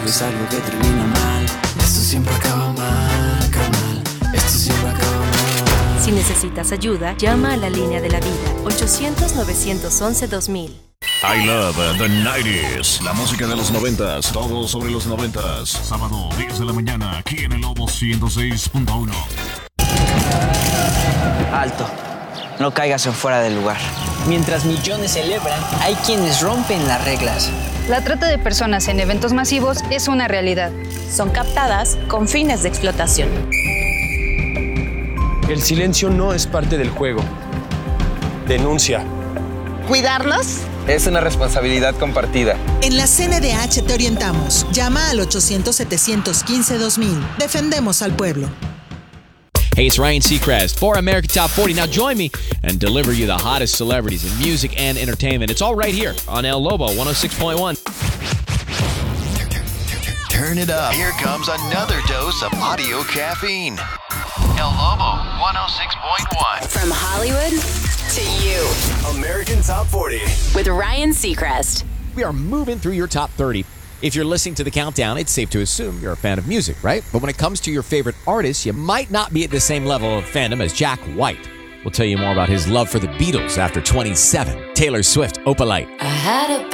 es algo que termina mal. Esto siempre acaba mal, carnal. Esto siempre acaba mal. Si necesitas ayuda, llama a la línea de la vida, 800-911-2000. I love the 90s. La música de los 90s. Todo sobre los 90s. Sábado, 10 de la mañana, aquí en el Lobo 106.1. Alto. No caigas en fuera del lugar. Mientras millones celebran, hay quienes rompen las reglas. La trata de personas en eventos masivos es una realidad. Son captadas con fines de explotación. El silencio no es parte del juego. Denuncia. ¿Cuidarnos? Es una responsabilidad compartida. En la CNDH te orientamos. Llama al 800-715-2000. Defendemos al pueblo. Hey, it's Ryan Seacrest for American Top 40. Now join me and deliver you the hottest celebrities in music and entertainment. It's all right here on El Lobo 106.1. Turn it up. Here comes another dose of audio caffeine. El Lobo 106.1. From Hollywood to you. American Top 40. With Ryan Seacrest. We are moving through your top 30. If you're listening to the countdown, it's safe to assume you're a fan of music, right? But when it comes to your favorite artists, you might not be at the same level of fandom as Jack White. We'll tell you more about his love for the Beatles after 27. Taylor Swift, Opalite. I had a